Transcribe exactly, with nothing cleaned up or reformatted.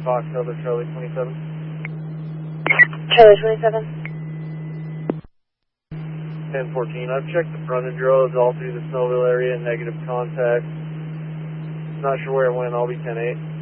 Fox, Delta, Charlie twenty-seven. Charlie twenty-seven. ten fourteen, I've checked the frontage roads all through the Snowville area, negative contact. Not sure where it went, I'll be ten eight.